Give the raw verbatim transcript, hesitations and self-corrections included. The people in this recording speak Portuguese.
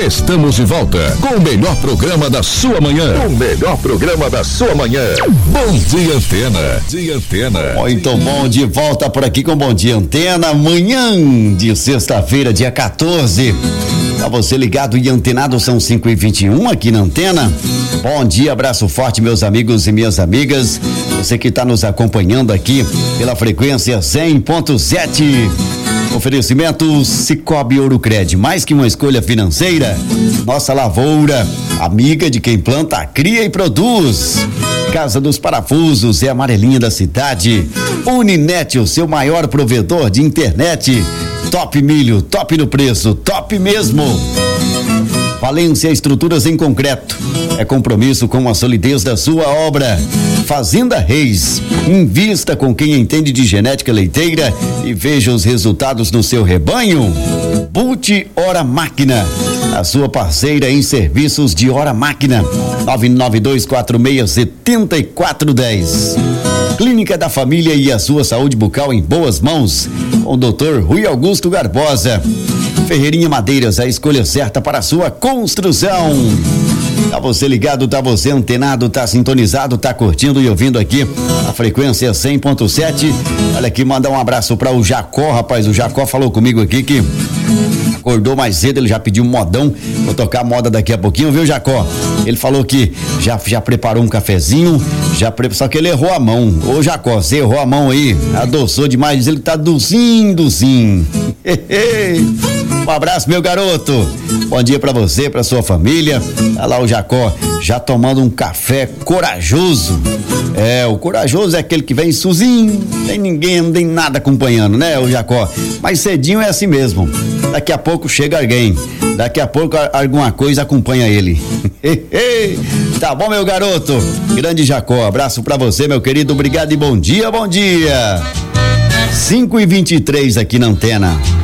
Estamos de volta com o melhor programa da sua manhã. O melhor programa da sua manhã. Bom Dia Antena. Dia Antena. Muito bom, de volta por aqui com Bom Dia Antena. Manhã de sexta-feira, dia quatorze. Pra você ligado e antenado, são cinco e vinte e um aqui na Antena. Bom dia, abraço forte, meus amigos e minhas amigas. Você que está nos acompanhando aqui pela frequência cem ponto sete. Oferecimento Cicobi Ourocred, mais que uma escolha financeira. Nossa lavoura, amiga de quem planta, cria e produz. Casa dos Parafusos é a amarelinha da cidade. Uninet, o seu maior provedor de internet. Top Milho, top no preço, top mesmo. Valência Estruturas em Concreto. É compromisso com a solidez da sua obra. Fazenda Reis. Invista com quem entende de genética leiteira e veja os resultados no seu rebanho. Bute Hora Máquina. A sua parceira em serviços de hora máquina. nove nove dois quatro seis sete quatro um zero. Clínica da Família e a sua saúde bucal em boas mãos. Com o doutor Rui Augusto Garbosa. Ferreirinha Madeiras, a escolha certa para a sua construção. Tá você ligado, tá você antenado, tá sintonizado, tá curtindo e ouvindo aqui a frequência cem ponto sete. Olha aqui, mandar um abraço para o Jacó, rapaz. O Jacó falou comigo aqui que acordou mais cedo, ele já pediu um modão. Vou tocar a moda daqui a pouquinho, viu, Jacó? Ele falou que já, já preparou um cafezinho, já pre... só que ele errou a mão. Ô, Jacó, você errou a mão aí, adoçou demais, diz ele que tá docinho, docinho. Um abraço, meu garoto. Bom dia pra você, pra sua família. Tá lá o Jacó, já tomando um café corajoso. É, o corajoso é aquele que vem sozinho, tem ninguém, não tem nada acompanhando, né, o Jacó? Mas cedinho é assim mesmo. Daqui a pouco chega alguém. Daqui a pouco alguma coisa acompanha ele. Tá bom, meu garoto? Grande Jacó, abraço pra você, meu querido. Obrigado e bom dia, bom dia. cinco e vinte e três aqui na Antena.